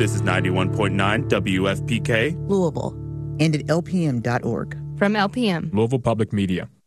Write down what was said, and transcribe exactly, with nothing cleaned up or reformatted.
This is ninety-one point nine W F P K, Louisville, and at L P M dot org. From L P M, Louisville Public Media.